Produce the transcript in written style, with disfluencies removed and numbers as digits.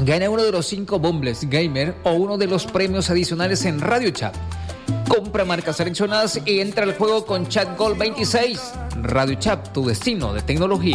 Gana uno de los 5 Bumbles Gamer o uno de los premios adicionales en Radio Chat. Compra marcas seleccionadas y entra al juego con Chat Gold 26. Radio Chat, tu destino de tecnología.